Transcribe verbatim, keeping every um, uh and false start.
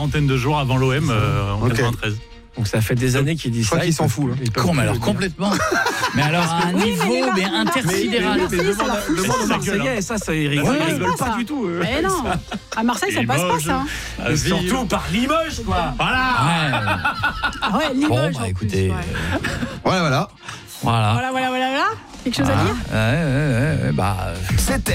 quarantaine de jours avant l'O M euh, en Okay. quatre-vingt-treize. Donc ça fait des années qu'il dit Je ça. crois qu'il s'en fout. Con, mais alors complètement. Mais alors à un Oui, mais niveau les mais Marseillais, intersidéral. merci, mais ça demande leur à- fout le demande seum. aux Marseillais, ça, ça, ils rigolent, Ouais, ils ouais, rigolent c'est pas ça. du tout. eux. Mais non, à Marseille, ça passe pas, ça. Et surtout par Limoges, quoi. Voilà. Ouais. Ah ouais, Limoges. Bon, en bah plus, écoutez, ouais. euh, Voilà, voilà. voilà. Voilà, voilà, voilà, voilà. Quelque chose à dire Ouais, ouais, ouais, ouais, bah. C'était